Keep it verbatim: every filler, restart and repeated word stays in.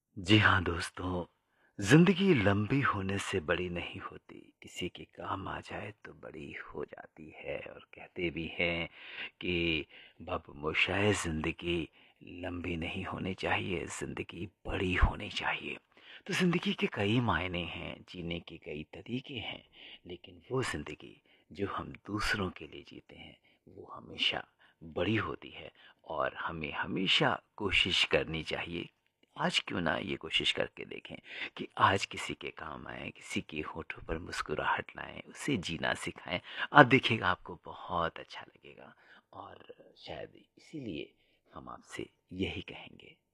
जी हाँ दोस्तों, ज़िंदगी लंबी होने से बड़ी नहीं होती, किसी के काम आ जाए तो बड़ी हो जाती है। और कहते भी हैं कि बब-मोशाए ज़िंदगी लंबी नहीं होनी चाहिए, ज़िंदगी बड़ी होनी चाहिए। तो ज़िंदगी के कई मायने हैं, जीने के कई तरीके हैं, लेकिन वो ज़िंदगी जो हम दूसरों के लिए जीते हैं, वो हमेशा बड़ी होती है। और हमें हमेशा कोशिश करनी चाहिए, आज क्यों ना ये कोशिश करके देखें कि आज किसी के काम आएँ, किसी के होठों पर मुस्कुराहट लाएँ, उसे जीना सिखाएँ। आप देखिएगा आपको बहुत अच्छा लगेगा और शायद इसीलिए हम आपसे यही कहेंगे।